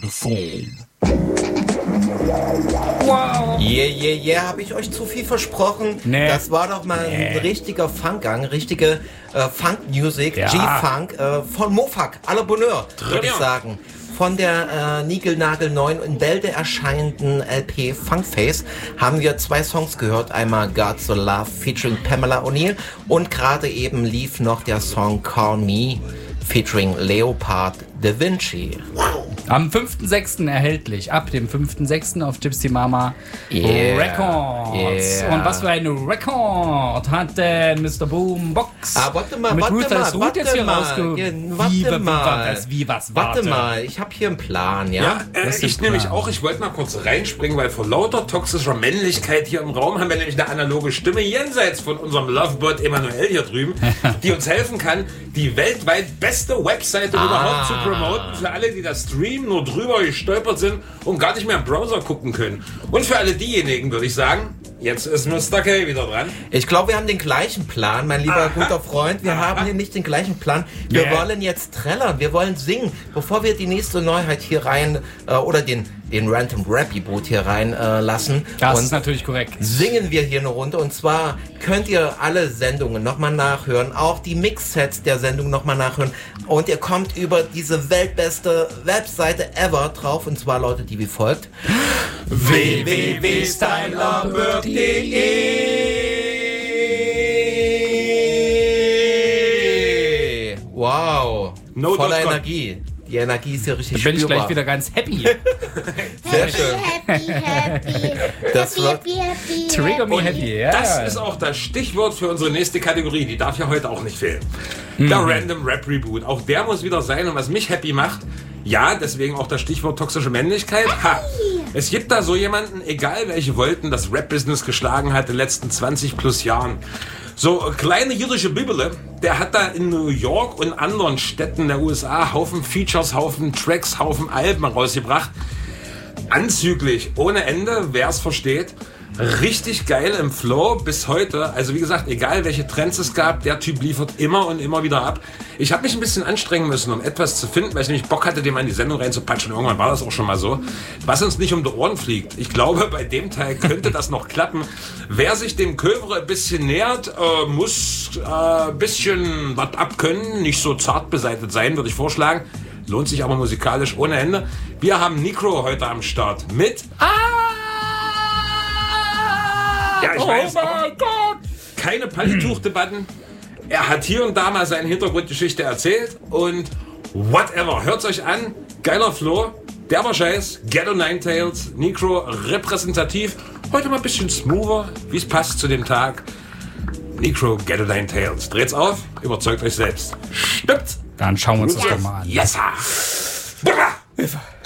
Mikrofon. Wow. Yeah, habe ich euch zu viel versprochen? Nee. Das war doch mal ein richtiger Funkgang, richtige Funk-Music, Ja. G-Funk von Mofak, à la Bonheur, würde ich bien. sagen. Von der niegelnagelneuen in Bälde erscheinenden LP Funkface haben wir 2 Songs gehört. Einmal God's So Love featuring Pamela O'Neill und gerade eben lief noch der Song Call Me featuring Leopard Da Vinci. Am 5.6. erhältlich. Ab dem 5.6. auf Gypsy Mama Records. Yeah. Und was für ein Record hat denn Mr. Boombox Warte mal, mit warte Ruthless mal, Root jetzt hier rausgeholt? Warte mal, ich habe hier einen Plan, ja? Ich nämlich auch. Ich wollte mal kurz reinspringen, weil vor lauter toxischer Männlichkeit hier im Raum haben wir nämlich eine analoge Stimme jenseits von unserem Lovebird Emanuel hier drüben, die uns helfen kann, die weltweit beste Webseite überhaupt zu promoten. Für alle, die das Stream nur drüber gestolpert sind und gar nicht mehr im Browser gucken können. Und für alle diejenigen würde ich sagen, jetzt ist Mr. K wieder dran. Ich glaube, wir haben den gleichen Plan, mein lieber guter Freund. Wir haben hier nicht den gleichen Plan. Wir wollen jetzt trällern, wir wollen singen. Bevor wir die nächste Neuheit hier rein, oder den Random Rap-Boot hier rein lassen. Das ist natürlich korrekt. Singen wir hier eine Runde. Und zwar könnt ihr alle Sendungen nochmal nachhören, auch die Mix-Sets der Sendung nochmal nachhören. Und ihr kommt über diese weltbeste Webseite ever drauf. Und zwar lautet die wie folgt: www.stylelovebird.de. Wow, No voller dot com. Energie. Die Energie ist ja richtig Da bin ich spürbar. gleich wieder ganz happy. Sehr schön. Das wird Trigger me happy. Ja. Das ist auch das Stichwort für unsere nächste Kategorie. Die darf ja heute auch nicht fehlen. Der Random Rap Reboot. Auch der muss wieder sein. Und was mich happy macht, ja, deswegen auch das Stichwort toxische Männlichkeit. Ha. Es gibt da so jemanden, egal welche Wolken das Rap-Business geschlagen hat in den letzten 20 plus Jahren. So kleine jüdische Bibele, der hat da in New York und anderen Städten der USA Haufen Features, Haufen Tracks, Haufen Alben rausgebracht. Anzüglich, ohne Ende, wer es versteht. Richtig geil im Flow bis heute. Also wie gesagt, egal welche Trends es gab, der Typ liefert immer und immer wieder ab. Ich habe mich ein bisschen anstrengen müssen, um etwas zu finden, weil ich nämlich Bock hatte, dem an die Sendung reinzupatschen. Irgendwann war das auch schon mal so. Was uns nicht um die Ohren fliegt. Ich glaube, bei dem Teil könnte das noch klappen. Wer sich dem Kövre ein bisschen nähert, muss ein bisschen was abkönnen. Nicht so zart beseitigt sein, würde ich vorschlagen. Lohnt sich aber musikalisch ohne Ende. Wir haben Necro heute am Start mit... Ja, ich weiß, mein Gott! keine Pallituchdebatten. Er hat hier und da mal seine Hintergrundgeschichte erzählt und whatever. Hört's euch an. Geiler Flow. Der war scheiß. Ghetto Nine Tails. Necro repräsentativ. Heute mal ein bisschen smoother, wie es passt zu dem Tag. Necro Ghetto Nine Tails. Dreht's auf. Überzeugt euch selbst. Stimmt's? Dann schauen wir uns das doch mal an. Yes, sir. Brrr.